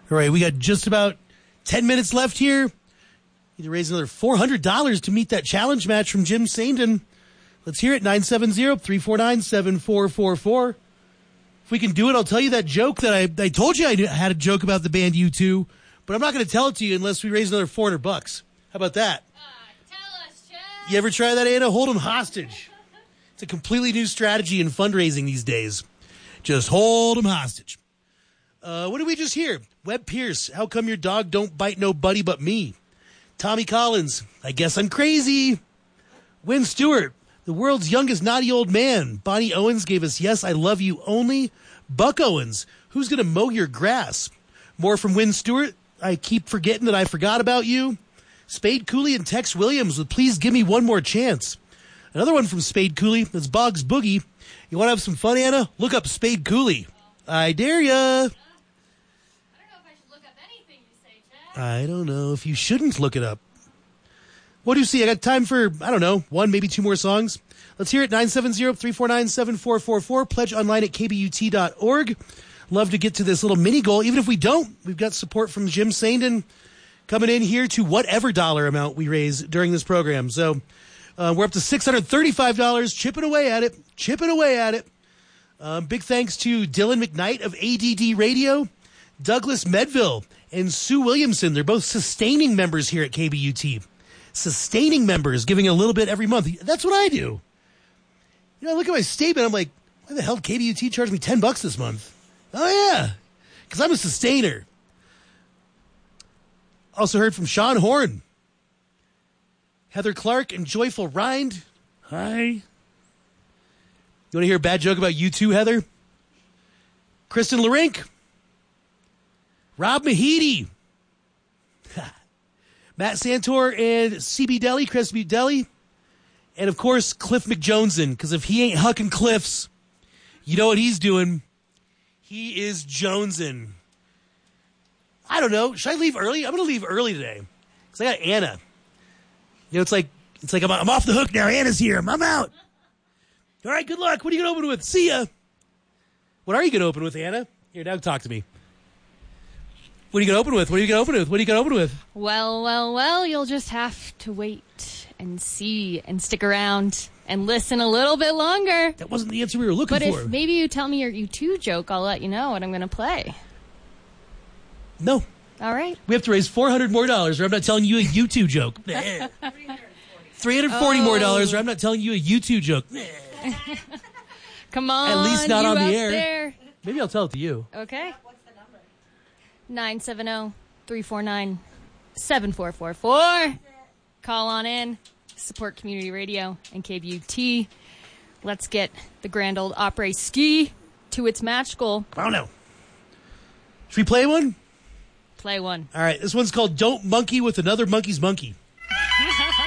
All right, we got just about 10 minutes left here. Need to raise another $400 to meet that challenge match from Jim Saindon. Let's hear it, 970-349-7444. If we can do it, I'll tell you that joke that I told you I had a joke about the band U2, but I'm not going to tell it to you unless we raise another $400. How about that? Tell us, Chad. You ever try that, Anna? Hold them hostage. It's a completely new strategy in fundraising these days. Just hold them hostage. What did we just hear? Webb Pierce, how come your dog don't bite nobody but me? Tommy Collins, I guess I'm crazy. Wynn Stewart, the world's youngest naughty old man. Bonnie Owens gave us Yes, I Love You Only. Buck Owens, who's going to mow your grass? More from Wynn Stewart. I keep forgetting that I forgot about you. Spade Cooley and Tex Williams with Please Give Me One More Chance. Another one from Spade Cooley. That's Boggs Boogie. You want to have some fun, Anna? Look up Spade Cooley. I dare ya. I don't know if you shouldn't look it up. What do you see? I got time for, I don't know, one, maybe two more songs. Let's hear it, 970-349-7444. Pledge online at kbut.org. Love to get to this little mini goal. Even if we don't, we've got support from Jim Saindon coming in here to whatever dollar amount we raise during this program. So we're up to $635, chipping away at it. Big thanks to Dylan McKnight of ADD Radio, Douglas Medville, and Sue Williamson. They're both sustaining members here at KBUT. Sustaining members, giving a little bit every month. That's what I do. You know, I look at my statement, I'm like, why the hell did KBUT charge me $10 this month? Oh, yeah, because I'm a sustainer. Also heard from Sean Horn, Heather Clark, and Joyful Rind. Hi. You want to hear a bad joke about you too, Heather? Kristen Larink. Rob Mahidi, Matt Santor, and CB Deli, Crispy Deli, and of course Cliff McJoneson, because if he ain't hucking cliffs, you know what he's doing. He is jonesing. I don't know. Should I leave early? I'm going to leave early today because I got Anna. You know, it's like I'm off the hook now. Anna's here. I'm out. All right, good luck. What are you going to open with? See ya. What are you going to open with, Anna? Here, now talk to me. What are you going to open with? Well, you'll just have to wait and see and stick around and listen a little bit longer. That wasn't the answer we were looking for. But if maybe you tell me your U2 joke, I'll let you know what I'm going to play. No. All right. We have to raise $400 more, or I'm not telling you a U2 joke. $340 more, or I'm not telling you a U2 joke. Come on. At least not on the air. There. Maybe I'll tell it to you. Okay. 970-349-7444. Call on in. Support community radio and KBUT. Let's get the Grand Ole Opry Ski to its match goal. I don't know. Should we play one? Play one. All right. This one's called Don't Monkey with Another Monkey's Monkey.